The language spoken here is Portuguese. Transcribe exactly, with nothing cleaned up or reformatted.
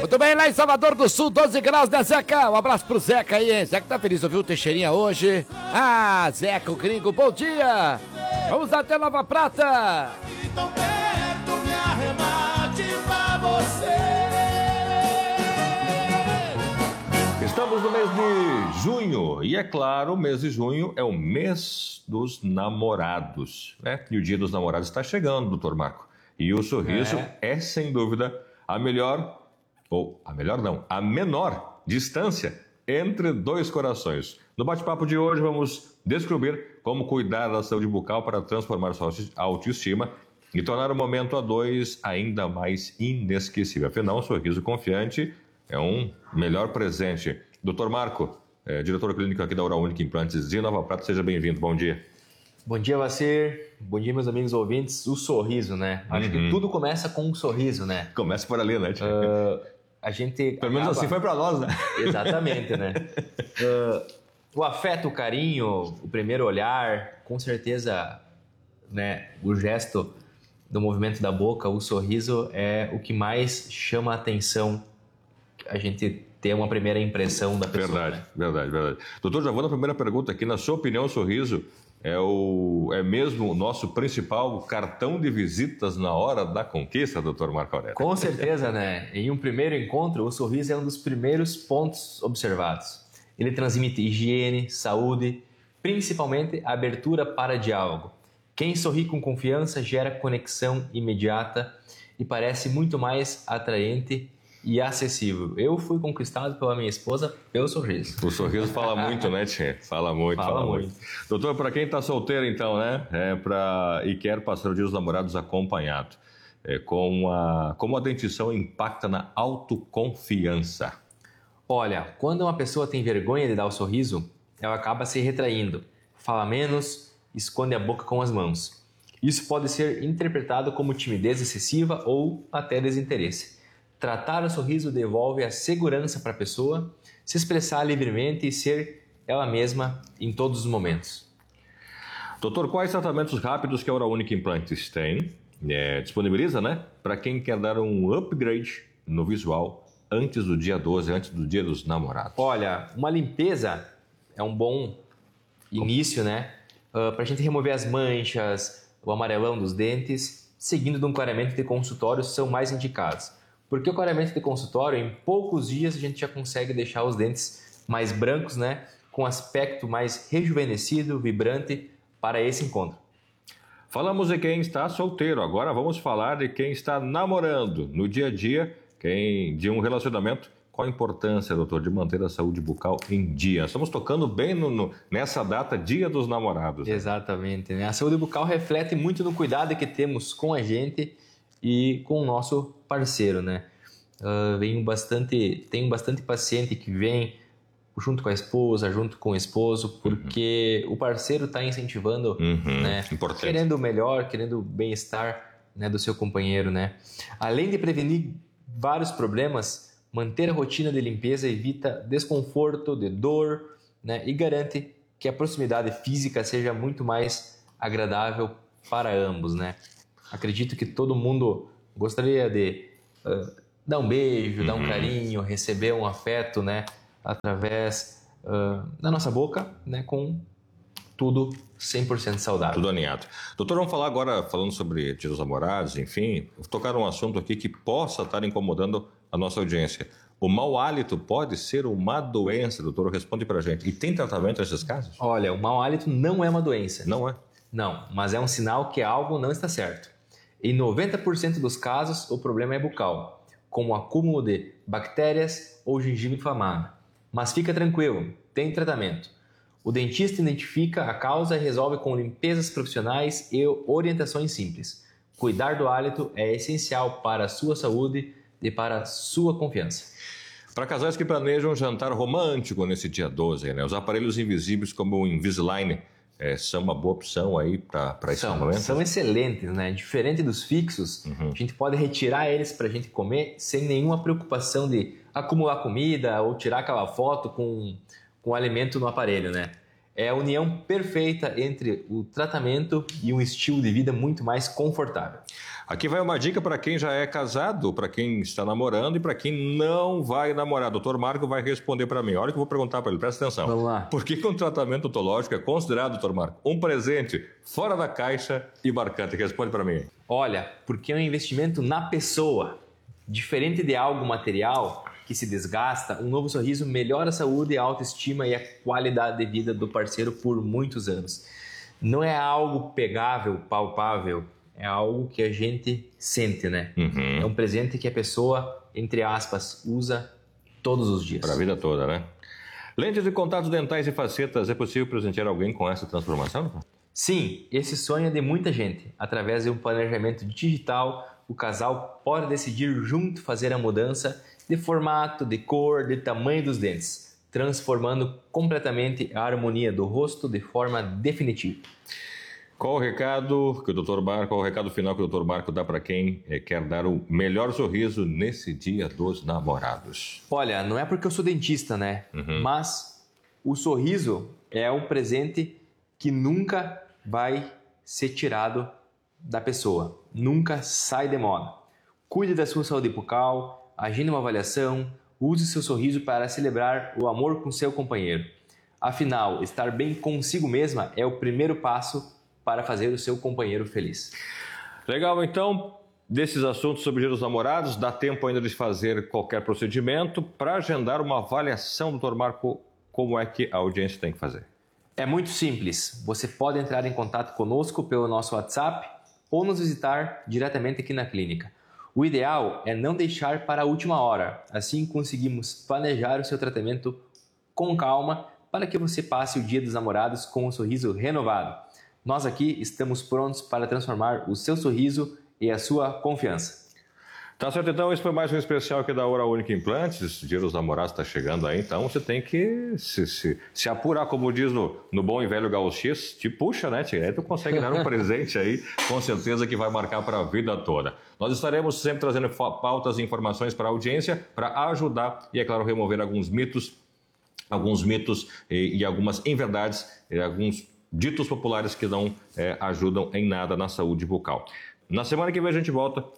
Muito bem, lá em Salvador do Sul, doze graus, né, Zeca? Um abraço pro Zeca aí, hein? Zeca tá feliz, ouviu o Teixeirinha hoje? Ah, Zeca, o gringo, bom dia! Vamos até Nova Prata! Tão perto, me arremate pra você. Estamos no mês de junho e, é claro, o mês de junho é o mês dos namorados, né? E o dia dos namorados está chegando, doutor Marco. E o sorriso é, é sem dúvida, a melhor, ou a melhor não, a menor distância entre dois corações. No bate-papo de hoje vamos descobrir como cuidar da saúde bucal para transformar sua autoestima e tornar o momento a dois ainda mais inesquecível. Afinal, um sorriso confiante é um melhor presente. doutor Marco, é, diretor clínico aqui da Oral Única Implantes de Nova Prata, seja bem-vindo. Bom dia. Bom dia, Vacir. Bom dia, meus amigos ouvintes. O sorriso, né? Acho uhum. que tudo começa com um sorriso, né? Começa por ali, né? Uh, a gente Pelo menos acaba... assim foi para nós, né? Exatamente, né? Uh, o afeto, o carinho, o primeiro olhar, com certeza, né? O gesto do movimento da boca, o sorriso é o que mais chama a atenção. A gente ter uma primeira impressão da pessoa. Verdade, né? verdade, verdade. Doutor, já vou na primeira pergunta aqui. Na sua opinião, o sorriso é, o, é mesmo o nosso principal cartão de visitas na hora da conquista, doutor Marco Aurélio? Com certeza, né? Em um primeiro encontro, o sorriso é um dos primeiros pontos observados. Ele transmite higiene, saúde, principalmente abertura para diálogo. Quem sorri com confiança gera conexão imediata e parece muito mais atraente e acessível. Eu fui conquistado pela minha esposa pelo sorriso. O sorriso fala muito, né, Tchê? Fala muito, fala, fala muito. muito. Doutor, para quem está solteiro, então, né, é pra... e quer passar o dia dos namorados acompanhado, é, com a... como a dentição impacta na autoconfiança? Olha, quando uma pessoa tem vergonha de dar o sorriso, ela acaba se retraindo, fala menos, esconde a boca com as mãos. Isso pode ser interpretado como timidez excessiva ou até desinteresse. Tratar o sorriso devolve a segurança para a pessoa se expressar livremente e ser ela mesma em todos os momentos. Doutor, quais tratamentos rápidos que a Oral Única Implantes tem, é, disponibiliza, né, para quem quer dar um upgrade no visual antes do dia doze, antes do dia dos namorados? Olha, uma limpeza é um bom início, né, uh, para a gente remover as manchas, o amarelão dos dentes, seguindo de um clareamento de consultório, são mais indicados. Porque o clareamento de consultório, em poucos dias, a gente já consegue deixar os dentes mais brancos, né? Com aspecto mais rejuvenescido, vibrante para esse encontro. Falamos de quem está solteiro, agora vamos falar de quem está namorando. No dia a dia, quem de um relacionamento, qual a importância, doutor, de manter a saúde bucal em dia? Estamos tocando bem no, no, nessa data, Dia dos Namorados. Né? Exatamente, né? A saúde bucal reflete muito no cuidado que temos com a gente e com o nosso parceiro, né? Uh, venho bastante, tenho bastante paciente que vem junto com a esposa, junto com o esposo, porque uhum. o parceiro está incentivando, uhum. né? Importante. Querendo o melhor, querendo o bem-estar, né, do seu companheiro, né? Além de prevenir vários problemas, manter a rotina de limpeza evita desconforto, de dor, né? E garante que a proximidade física seja muito mais agradável para ambos, né? Acredito que todo mundo gostaria de uh, dar um beijo, uhum. dar um carinho, receber um afeto, né, através uh, da nossa boca, né, com tudo cem por cento saudável. Tudo alinhado. Doutor, vamos falar agora, falando sobre Dia dos Namorados, enfim, tocar um assunto aqui que possa estar incomodando a nossa audiência. O mau hálito pode ser uma doença, doutor? Responde pra gente. E tem tratamento nesses casos? Olha, o mau hálito não é uma doença. Não é? Não, mas é um sinal que algo não está certo. Em noventa por cento dos casos, o problema é bucal, como acúmulo de bactérias ou gengiva inflamada. Mas fica tranquilo, tem tratamento. O dentista identifica a causa e resolve com limpezas profissionais e orientações simples. Cuidar do hálito é essencial para a sua saúde e para a sua confiança. Para casais que planejam um jantar romântico nesse dia doze, né? Os aparelhos invisíveis como o Invisalign É, são uma boa opção aí para esse são, momento? São excelentes, né? Diferente dos fixos, uhum. a gente pode retirar eles para a gente comer sem nenhuma preocupação de acumular comida ou tirar aquela foto com, com alimento no aparelho, né? É a união perfeita entre o tratamento e um estilo de vida muito mais confortável. Aqui vai uma dica para quem já é casado, para quem está namorando e para quem não vai namorar. Doutor Marco vai responder para mim. Olha o que eu vou perguntar para ele, presta atenção. Vamos lá. Por que, que um tratamento odontológico é considerado, doutor Marco, um presente fora da caixa e marcante? Responde para mim. Olha, porque é um investimento na pessoa. Diferente de algo material que se desgasta, um novo sorriso melhora a saúde, a autoestima e a qualidade de vida do parceiro por muitos anos. Não é algo pegável, palpável, é algo que a gente sente, né? Uhum. É um presente que a pessoa, entre aspas, usa todos os dias. Para a vida toda, né? Lentes de contatos dentais e facetas, é possível presentear alguém com essa transformação? Sim, esse sonho é de muita gente. Através de um planejamento digital, o casal pode decidir junto fazer a mudança de formato, de cor, de tamanho dos dentes, transformando completamente a harmonia do rosto de forma definitiva. Qual o recado que o doutor Marco, qual o recado final que o doutor Marco dá para quem é, quer dar o melhor sorriso nesse Dia dos Namorados? Olha, não é porque eu sou dentista, né? Uhum. Mas o sorriso é um presente que nunca vai ser tirado da pessoa. Nunca sai de moda. Cuide da sua saúde bucal, agende uma avaliação, use seu sorriso para celebrar o amor com seu companheiro. Afinal, estar bem consigo mesma é o primeiro passo para fazer o seu companheiro feliz. Legal, então, desses assuntos sobre o Dia dos Namorados, dá tempo ainda de fazer qualquer procedimento para agendar uma avaliação, doutor Marco, como é que a audiência tem que fazer? É muito simples. Você pode entrar em contato conosco pelo nosso WhatsApp ou nos visitar diretamente aqui na clínica. O ideal é não deixar para a última hora, assim conseguimos planejar o seu tratamento com calma para que você passe o Dia dos Namorados com um sorriso renovado. Nós aqui estamos prontos para transformar o seu sorriso e a sua confiança. Tá certo, então, esse foi mais um especial aqui da Hora Única Implantes. O Dia dos Namorados está chegando aí, então você tem que se, se, se apurar, como diz no, no bom e velho gauchês, te puxa, né, tia? Aí tu consegue dar um presente aí, com certeza que vai marcar para a vida toda. Nós estaremos sempre trazendo pautas e informações para a audiência, para ajudar e, é claro, remover alguns mitos, alguns mitos e, e algumas inverdades, e alguns ditos populares que não é, ajudam em nada na saúde bucal. Na semana que vem a gente volta